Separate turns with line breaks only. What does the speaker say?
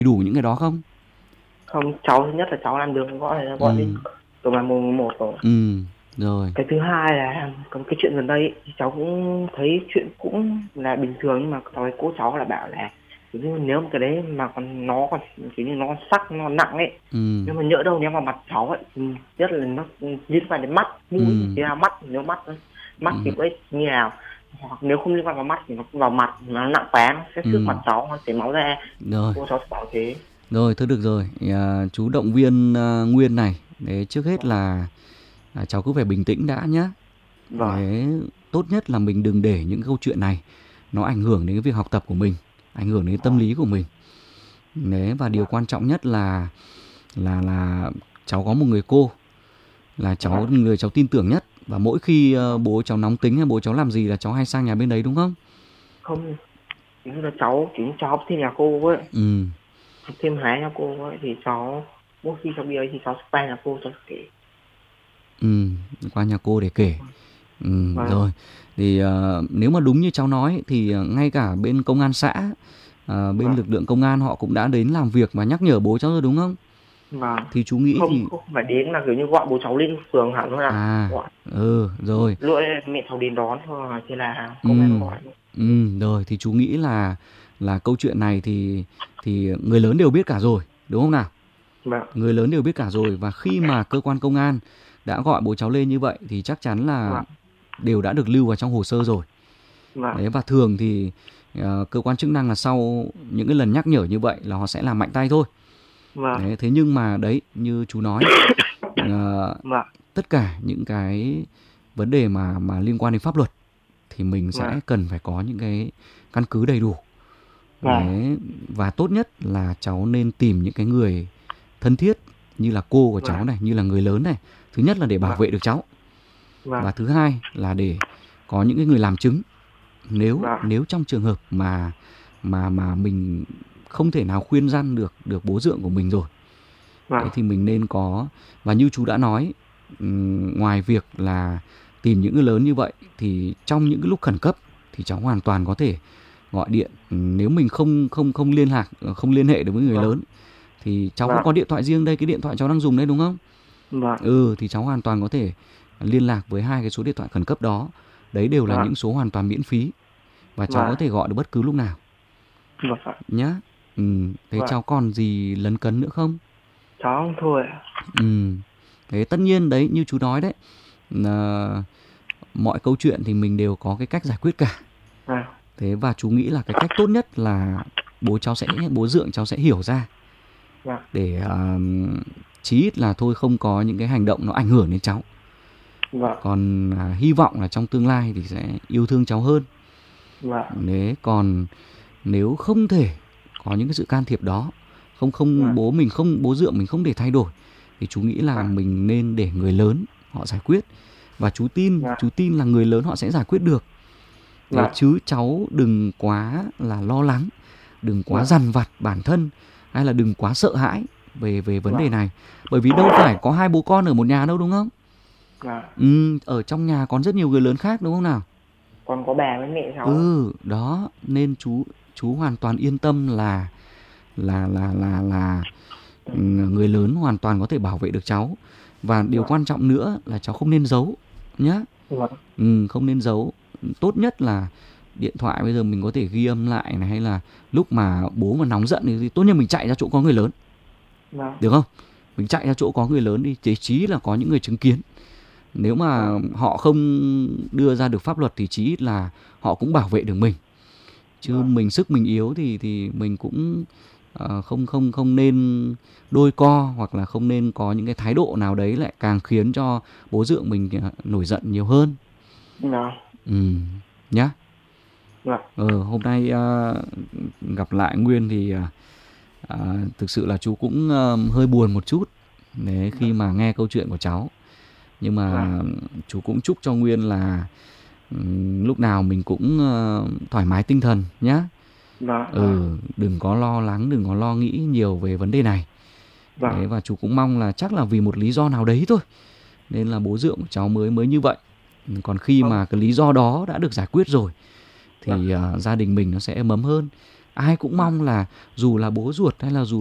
đủ những cái đó không?
Không, cháu thứ nhất là cháu làm đường gọi là gọi lên
Ừ.
từ ngày mùng 1 rồi.
Rồi.
Cái thứ hai là có cái chuyện gần đây ấy, thì cháu cũng thấy chuyện cũng là bình thường, nhưng mà cháu cô cháu là bảo là kiểu như nếu mà cái đấy mà còn nó còn kiểu như nó còn sắc nó nặng ấy,
Ừ.
nhưng mà nhỡ đâu nếu mà mặt cháu ấy thì nhất là nó liên quan đến mắt mũi
Ừ.
thì là mắt, nếu mắt mắt thì
Ừ.
có ích như nào, hoặc nếu không liên quan vào mắt thì nó vào mặt mà nó nặng quá nó sẽ xước
Ừ.
mặt cháu, nó chảy máu ra.
Rồi.
Cô cháu sẽ bảo thế.
Rồi, thôi được rồi. Chú động viên Nguyên này. Đấy, trước hết là cháu cứ phải bình tĩnh đã nhá.
Vâng.
Đấy, tốt nhất là mình đừng để những câu chuyện này nó ảnh hưởng đến cái việc học tập của mình, ảnh hưởng đến tâm lý của mình. Đấy, và điều quan trọng nhất là cháu có một người cô là người cháu tin tưởng nhất, và mỗi khi bố cháu nóng tính hay bố cháu làm gì là cháu hay sang nhà bên đấy đúng không?
Không, kiểu như là cháu chỉ cháu học thêm nhà cô ấy,
Ừ.
học thêm hái nhà cô ấy thì cháu mỗi khi cháu đi ấy thì cháu sẽ qua nhà cô cháu kể.
Ừ, qua nhà cô để kể.
Vâng.
Rồi. Thì nếu mà đúng như cháu nói thì ngay cả bên công an xã, bên
Vâng.
lực lượng công an họ cũng đã đến làm việc và nhắc nhở bố cháu rồi đúng không?
Vâng.
Thì chú nghĩ
Không,
thì
không phải đến mà kiểu như gọi bố cháu lên phường hẳn thôi à.
à,
Gọi.
rồi.
Lỗi mẹ cháu đến đón thôi thì là công an
Ừ.
gọi.
Rồi thì chú nghĩ là câu chuyện này thì người lớn đều biết cả rồi, đúng không nào?
Vâng.
Người lớn đều biết cả rồi, và khi mà cơ quan công an đã gọi bố cháu lên như vậy thì chắc chắn là
Vâng.
đều đã được lưu vào trong hồ sơ rồi.
Vâng.
Đấy, và thường thì cơ quan chức năng là sau những cái lần nhắc nhở như vậy là họ sẽ làm mạnh tay thôi.
Vâng.
Đấy, thế nhưng mà đấy như chú nói,
Vâng.
tất cả những cái vấn đề mà liên quan đến pháp luật thì mình
Vâng.
sẽ cần phải có những cái căn cứ đầy đủ.
Vâng.
Đấy, và tốt nhất là cháu nên tìm những cái người thân thiết như là cô của
Vâng.
cháu này, như là người lớn này. Thứ nhất là để bảo
Vâng.
vệ được cháu,
Vâng.
và thứ hai là để có những cái người làm chứng. Nếu
Vâng.
nếu trong trường hợp mà mình không thể nào khuyên răn được bố dượng của mình rồi,
Vâng.
đấy thì mình nên có. Và như chú đã nói, ngoài việc là tìm những người lớn như vậy thì trong những cái lúc khẩn cấp thì cháu hoàn toàn có thể gọi điện. Nếu mình không liên hệ được với người
Vâng.
lớn thì cháu cũng
Vâng.
có điện thoại riêng đây, cái điện thoại cháu đang dùng đây đúng không?
Vâng.
Thì cháu hoàn toàn có thể liên lạc với hai cái số điện thoại khẩn cấp đó. Đấy đều là
Vâng.
những số hoàn toàn miễn phí và cháu có
Vâng.
thể gọi được bất cứ lúc nào
Vâng.
nhá. Thế
Vâng.
cháu còn gì lấn cấn nữa không?
Cháu không thôi ạ.
Thế tất nhiên đấy, như chú nói đấy, là mọi câu chuyện thì mình đều có cái cách giải quyết cả.
Vâng.
Thế và chú nghĩ là cái cách tốt nhất là bố dượng cháu sẽ hiểu ra,
Vâng.
để chí ít là thôi không có những cái hành động nó ảnh hưởng đến cháu.
Vâng.
Còn hy vọng là trong tương lai thì sẽ yêu thương cháu hơn.
Vâng.
Đấy, còn nếu không thể có những cái sự can thiệp đó,
Vâng.
bố dượng mình không thể thay đổi, thì chú nghĩ là
Vâng.
mình nên để người lớn họ giải quyết. Và chú
Vâng.
tin là người lớn họ sẽ giải quyết được. Thế
Vâng.
chứ cháu đừng quá là lo lắng, đừng quá
Vâng.
dằn vặt bản thân, hay là đừng quá sợ hãi về vấn đề
Vâng.
này. Bởi vì đâu phải có hai bố con ở một nhà đâu đúng không?
Vâng.
Ở trong nhà còn rất nhiều người lớn khác đúng không nào?
Còn có bà với mẹ cháu.
Đó, nên chú hoàn toàn yên tâm là người lớn hoàn toàn có thể bảo vệ được cháu. Và điều quan trọng nữa là cháu không nên giấu nhá.
Vâng.
Không nên giấu. Tốt nhất là điện thoại bây giờ mình có thể ghi âm lại này, hay là lúc mà bố mà nóng giận thì tốt nhất mình chạy ra chỗ có người lớn.
Vâng.
Được không? Mình chạy ra chỗ có người lớn đi, chí là có những người chứng kiến. Nếu mà họ không đưa ra được pháp luật thì chí ít là họ cũng bảo vệ được mình. Chứ mình sức mình yếu thì mình cũng không nên đôi co, hoặc là không nên có những cái thái độ nào đấy lại càng khiến cho bố dượng mình nổi giận nhiều hơn. Nhá. Hôm nay gặp lại Nguyên thì thực sự là chú cũng hơi buồn một chút đấy khi mà nghe câu chuyện của cháu. Nhưng mà chú cũng chúc cho Nguyên là lúc nào mình cũng thoải mái tinh thần nhá. Đừng có lo lắng, đừng có lo nghĩ nhiều về vấn đề này. Đấy, và chú cũng mong là chắc là vì một lý do nào đấy thôi nên là bố dượng của cháu mới như vậy. Còn khi mà cái lý do đó đã được giải quyết rồi thì gia đình mình nó sẽ ấm ấm hơn. Ai cũng mong là dù là bố ruột hay là dù